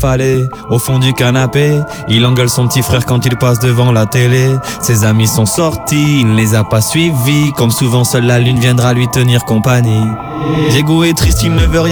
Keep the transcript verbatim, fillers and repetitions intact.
affalé au fond du canapé. Il engueule son petit frère quand il passe devant la télé. Ses amis sont sortis, il ne les a pas suivis. Comme souvent seule la lune viendra lui tenir compagnie. Diego est triste, il ne veut rien